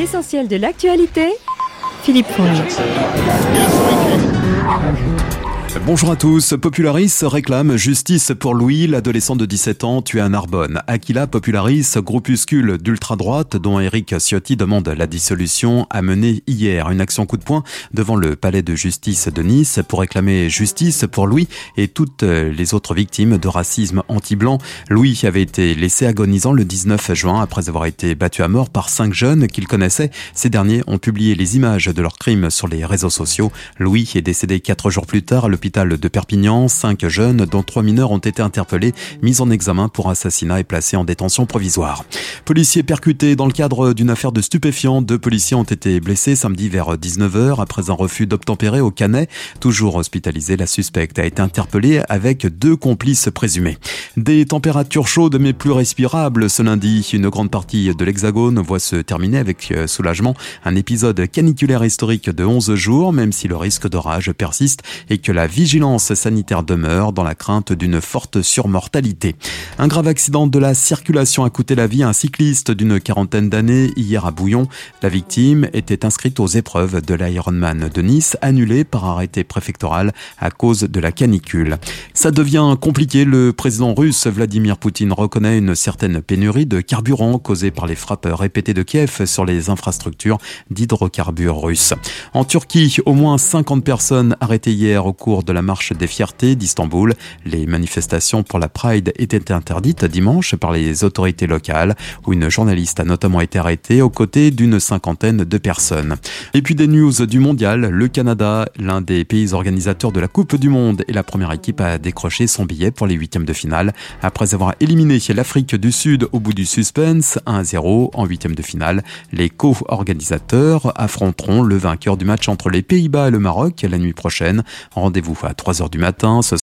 L'essentiel de l'actualité, Philippe Fournier. Bonjour à tous. Popularis réclame justice pour Louis, l'adolescent de 17 ans tué à Narbonne. Aquila Popularis, groupuscule d'ultra-droite dont Éric Ciotti demande la dissolution, a mené hier une action coup de poing devant le palais de justice de Nice pour réclamer justice pour Louis et toutes les autres victimes de racisme anti-blanc. Louis avait été laissé agonisant le 19 juin après avoir été battu à mort par 5 jeunes qu'il connaissait. Ces derniers ont publié les images de leurs crimes sur les réseaux sociaux. Louis est décédé 4 jours plus tard à l'hôpital de Perpignan. 5 jeunes, dont 3 mineurs, ont été interpellés, mis en examen pour assassinat et placés en détention provisoire. Policiers percutés dans le cadre d'une affaire de stupéfiants. 2 policiers ont été blessés samedi vers 19h après un refus d'obtempérer au Canet. Toujours hospitalisée, la suspecte a été interpellée avec 2 complices présumés. Des températures chaudes mais plus respirables ce lundi. Une grande partie de l'Hexagone voit se terminer avec soulagement un épisode caniculaire historique de 11 jours, même si le risque d'orage persiste et que la vigilance sanitaire demeure dans la crainte d'une forte surmortalité. Un grave accident de la circulation a coûté la vie à un cycliste d'une 40aine d'années hier à Bouillon. La victime était inscrite aux épreuves de l'Ironman de Nice, annulée par arrêté préfectoral à cause de la canicule. Ça devient compliqué. Le président russe Vladimir Poutine reconnaît une certaine pénurie de carburant causée par les frappes répétées de Kiev sur les infrastructures d'hydrocarbures russes. En Turquie, au moins 50 personnes arrêtées hier au cours de la marche des fiertés d'Istanbul. Les manifestations pour la Pride étaient interdites dimanche par les autorités locales, où une journaliste a notamment été arrêtée aux côtés d'une 50aine de personnes. Et puis des news du mondial. Le Canada, l'un des pays organisateurs de la Coupe du Monde, est la première équipe à décrocher son billet pour les huitièmes de finale. Après avoir éliminé l'Afrique du Sud au bout du suspense, 1-0 en huitièmes de finale, les co-organisateurs affronteront le vainqueur du match entre les Pays-Bas et le Maroc la nuit prochaine. Rendez-vous à 3h du matin. Ce